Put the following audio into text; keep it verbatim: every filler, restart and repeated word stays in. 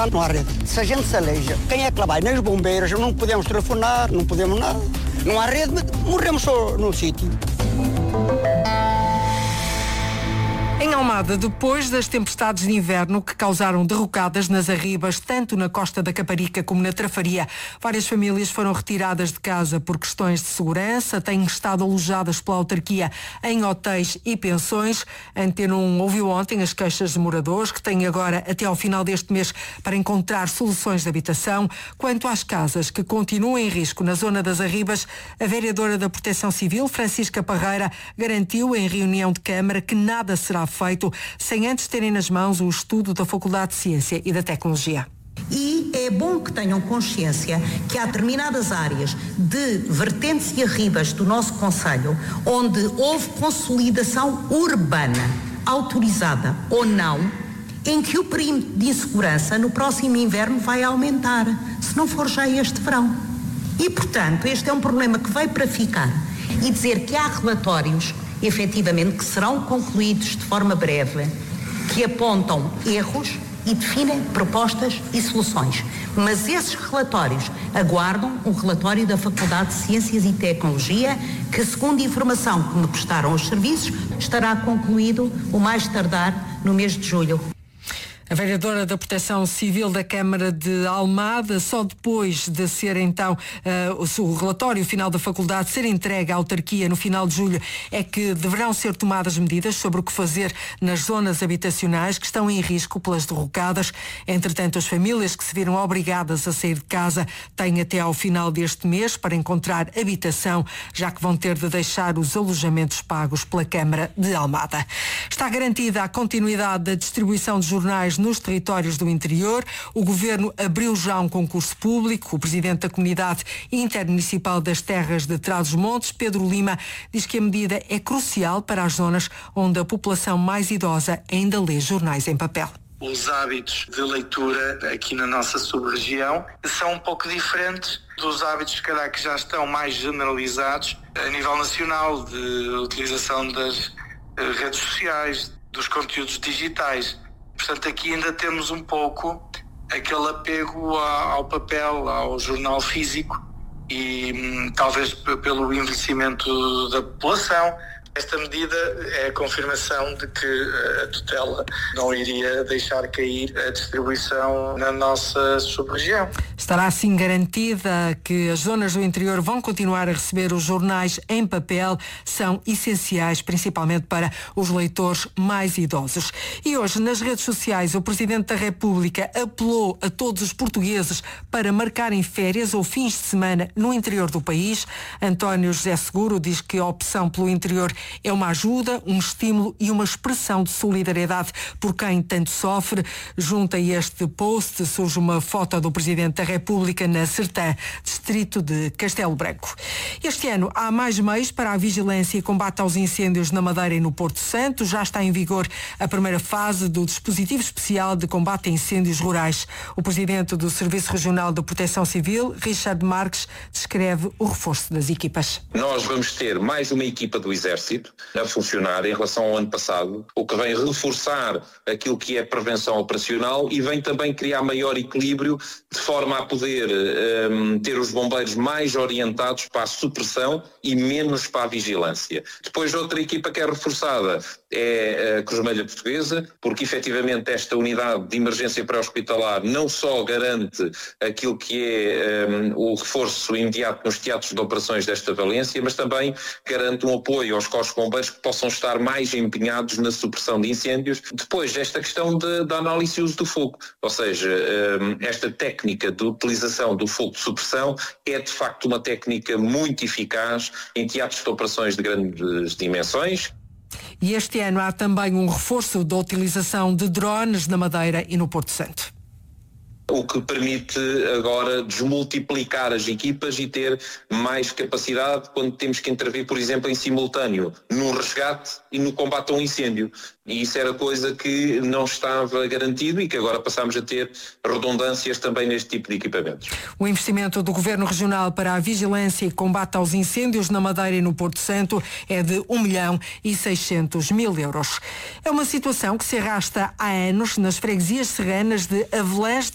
Não há rede. Se a gente se aleija, quem é que lá vai? Nem os bombeiros, não podemos telefonar, não podemos nada. Não há rede, morremos só no sítio. Em Almada, depois das tempestades de inverno que causaram derrocadas nas arribas, tanto na Costa da Caparica como na Trafaria, várias famílias foram retiradas de casa por questões de segurança, têm estado alojadas pela autarquia em hotéis e pensões. A Antena um ouviu ontem as queixas de moradores, que têm agora até ao final deste mês para encontrar soluções de habitação. Quanto às casas que continuam em risco na zona das arribas, a vereadora da Proteção Civil, Francisca Parreira, garantiu em reunião de Câmara que nada será feito sem antes terem nas mãos o estudo da Faculdade de Ciência e da Tecnologia. E é bom que tenham consciência que há determinadas áreas de vertentes e arribas do nosso concelho onde houve consolidação urbana, autorizada ou não, em que o perímetro de insegurança no próximo inverno vai aumentar, se não for já este verão. E, portanto, este é um problema que veio para ficar. E dizer que há relatórios efetivamente que serão concluídos de forma breve, que apontam erros e definem propostas e soluções. Mas esses relatórios aguardam um relatório da Faculdade de Ciências e Tecnologia, que, segundo a informação que me prestaram os serviços, estará concluído o mais tardar no mês de julho. A vereadora da Proteção Civil da Câmara de Almada, só depois de ser então uh, o relatório final da faculdade ser entregue à autarquia no final de julho, é que deverão ser tomadas medidas sobre o que fazer nas zonas habitacionais que estão em risco pelas derrocadas. Entretanto, as famílias que se viram obrigadas a sair de casa têm até ao final deste mês para encontrar habitação, já que vão ter de deixar os alojamentos pagos pela Câmara de Almada. Está garantida a continuidade da distribuição de jornais nos territórios do interior. O Governo abriu já um concurso público. O Presidente da Comunidade Intermunicipal das Terras de Trás-os-Montes, Pedro Lima, diz que a medida é crucial para as zonas onde a população mais idosa ainda lê jornais em papel. Os hábitos de leitura aqui na nossa sub-região são um pouco diferentes dos hábitos, se calhar, que já estão mais generalizados a nível nacional, de utilização das redes sociais, dos conteúdos digitais. Portanto, aqui ainda temos um pouco aquele apego ao papel, ao jornal físico e hum, talvez p- pelo envelhecimento da população. Esta medida é a confirmação de que a tutela não iria deixar cair a distribuição na nossa sub-região. Estará assim garantida que as zonas do interior vão continuar a receber os jornais em papel, são essenciais principalmente para os leitores mais idosos. E hoje nas redes sociais o Presidente da República apelou a todos os portugueses para marcarem férias ou fins de semana no interior do país. António José Seguro diz que a opção pelo interior é uma ajuda, um estímulo e uma expressão de solidariedade por quem tanto sofre. Junto a este post surge uma foto do Presidente da República na Sertã, distrito de Castelo Branco. Este ano há mais meios para a vigilância e combate aos incêndios na Madeira e no Porto Santo. Já está em vigor a primeira fase do dispositivo especial de combate a incêndios rurais. O Presidente do Serviço Regional de Proteção Civil, Richard Marques, descreve o reforço das equipas. Nós vamos ter mais uma equipa do Exército a funcionar em relação ao ano passado, o que vem reforçar aquilo que é prevenção operacional e vem também criar maior equilíbrio de forma a poder um, ter os bombeiros mais orientados para a supressão e menos para a vigilância. Depois outra equipa que é reforçada é a Cruz Vermelha Portuguesa, porque efetivamente esta unidade de emergência pré-hospitalar não só garante aquilo que é um, o reforço imediato nos teatros de operações desta valência, mas também garante um apoio aos corpos bombeiros que possam estar mais empenhados na supressão de incêndios. Depois, esta questão de, da análise e uso do fogo, ou seja, um, esta técnica de utilização do fogo de supressão é de facto uma técnica muito eficaz em teatros de operações de grandes dimensões. E este ano há também um reforço da utilização de drones na Madeira e no Porto Santo. O que permite agora desmultiplicar as equipas e ter mais capacidade quando temos que intervir, por exemplo, em simultâneo no resgate e no combate a um incêndio. E isso era coisa que não estava garantido e que agora passamos a ter redundâncias também neste tipo de equipamentos. O investimento do Governo Regional para a vigilância e combate aos incêndios na Madeira e no Porto Santo é de um milhão e seiscentos mil euros. É uma situação que se arrasta há anos nas freguesias serranas de Avelãs